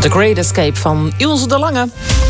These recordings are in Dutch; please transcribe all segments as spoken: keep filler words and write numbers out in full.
The Great Escape van Ilse de Lange.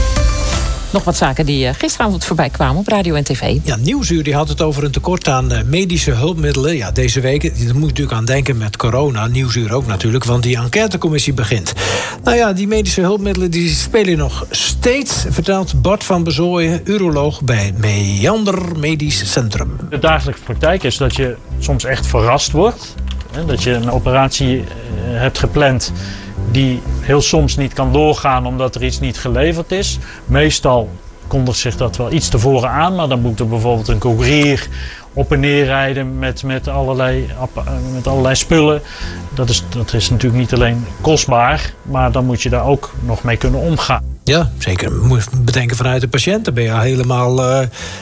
Nog wat zaken die gisteravond voorbij kwamen op radio en tv. Ja, Nieuwsuur die had het over een tekort aan medische hulpmiddelen. Ja, deze week, daar moet je natuurlijk aan denken met corona. Nieuwsuur ook natuurlijk, want die enquêtecommissie begint. Nou ja, die medische hulpmiddelen die spelen nog steeds, vertelt Bart van Bezooijen, uroloog bij Meander Medisch Centrum. De dagelijkse praktijk is dat je soms echt verrast wordt. Dat je een operatie hebt gepland die heel soms niet kan doorgaan omdat er iets niet geleverd is. Meestal kondigt zich dat wel iets tevoren aan, maar dan moet er bijvoorbeeld een courier op en neer rijden met, met, allerlei, met allerlei spullen. Dat is, dat is natuurlijk niet alleen kostbaar, maar dan moet je daar ook nog mee kunnen omgaan. Ja, zeker. Moet je bedenken vanuit de patiënt. Daar ben je helemaal uh,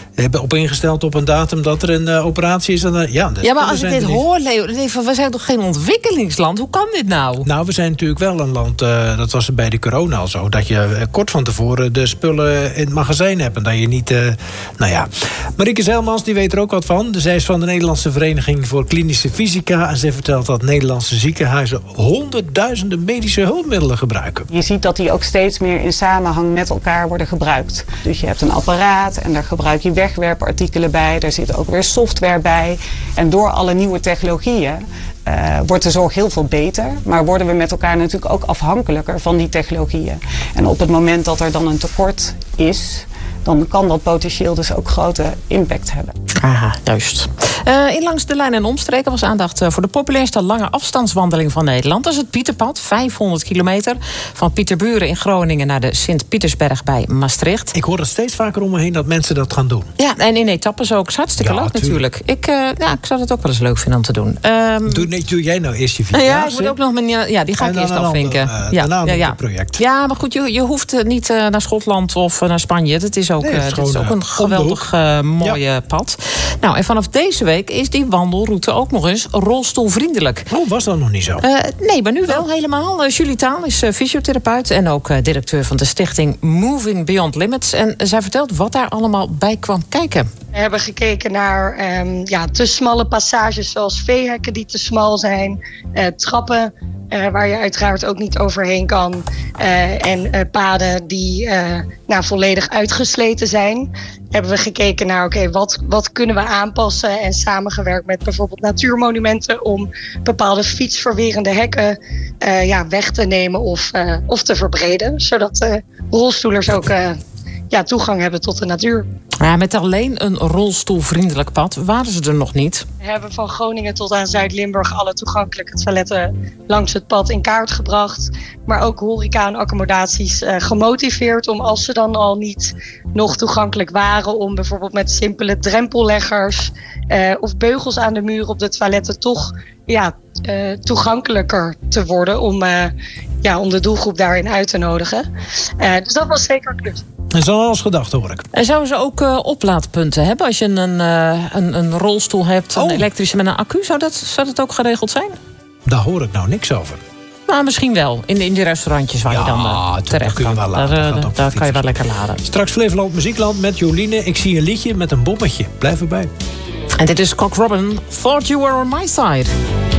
op ingesteld op een datum dat er een uh, operatie is. En, uh, ja, ja, maar als ik dit hoor, Leo, we zijn toch geen ontwikkelingsland? Hoe kan dit nou? Nou, we zijn natuurlijk wel een land, uh, dat was bij de corona al zo, dat je uh, kort van tevoren de spullen in het magazijn hebt. En dat je niet, uh, nou ja. Marieke Zijlmans, die weet er ook wat van. Zij is van de Nederlandse Vereniging voor Klinische Fysica. En zij vertelt dat Nederlandse ziekenhuizen honderdduizenden medische hulpmiddelen gebruiken. Je ziet dat die ook steeds meer in samenhang met elkaar worden gebruikt. Dus je hebt een apparaat en daar gebruik je wegwerpartikelen bij. Daar zit ook weer software bij. En door alle nieuwe technologieën uh, wordt de zorg heel veel beter. Maar worden we met elkaar natuurlijk ook afhankelijker van die technologieën. En op het moment dat er dan een tekort is, dan kan dat potentieel dus ook grote impact hebben. Aha, juist. Uh, in Langs de Lijn en Omstreken was aandacht voor de populairste lange afstandswandeling van Nederland. Dat is het Pieterpad, vijfhonderd kilometer. Van Pieterburen in Groningen naar de Sint-Pietersberg bij Maastricht. Ik hoor er steeds vaker om me heen dat mensen dat gaan doen. Ja, en in etappes ook. Het is hartstikke ja, leuk natuurlijk. Ik, uh, ja, ik zou het ook wel eens leuk vinden om te doen. Um, doe, nee, doe jij nou eerst je vier? Ja, ja, ik moet ook nog mijn, ja, die ga ik eerst afvinken. Uh, ja, daarna ja, ja. het project. Ja, maar goed, je, je hoeft niet uh, naar Schotland of uh, naar Spanje. Het is ook, nee, het is uh, dit is ook een geweldig uh, mooie ja. pad. Nou, en vanaf deze week is die wandelroute ook nog eens rolstoelvriendelijk. Oh, was dat nog niet zo? Uh, nee, maar nu wel helemaal. Uh, Julie Taal is uh, fysiotherapeut en ook uh, directeur van de stichting Moving Beyond Limits. En zij vertelt wat daar allemaal bij kwam kijken. We hebben gekeken naar um, ja, te smalle passages zoals veehekken die te smal zijn. Uh, trappen uh, waar je uiteraard ook niet overheen kan. Uh, en uh, paden die uh, nou, volledig uitgesleten zijn. Hebben we gekeken naar oké, okay, wat, wat kunnen we aanpassen. En samengewerkt met bijvoorbeeld natuurmonumenten om bepaalde fietsverwerende hekken uh, ja, weg te nemen of, uh, of te verbreden. Zodat uh, rolstoelers ook uh, ja, toegang hebben tot de natuur. Ja, met alleen een rolstoelvriendelijk pad waren ze er nog niet. We hebben van Groningen tot aan Zuid-Limburg alle toegankelijke toiletten langs het pad in kaart gebracht. Maar ook horeca en accommodaties uh, gemotiveerd om, als ze dan al niet nog toegankelijk waren, om bijvoorbeeld met simpele drempelleggers uh, of beugels aan de muur op de toiletten toch ja, uh, toegankelijker te worden om, uh, ja, om de doelgroep daarin uit te nodigen. Uh, dus dat was zeker een klus. En zo als gedacht, hoor ik. En zouden ze ook uh, oplaadpunten hebben? Als je een, uh, een, een rolstoel hebt, een oh. elektrische met een accu, zou dat, zou dat ook geregeld zijn? Daar hoor ik nou niks over. Nou, misschien wel. In de, in de restaurantjes waar ja, je dan uh, terecht kan. Daar, laden, daar, uh, daar kan je wel lekker laden. Straks Flevoland Muziekland met Jolien. Ik zie een liedje met een bommetje. Blijf erbij. En dit is Cock Robin, Thought You Were On My Side.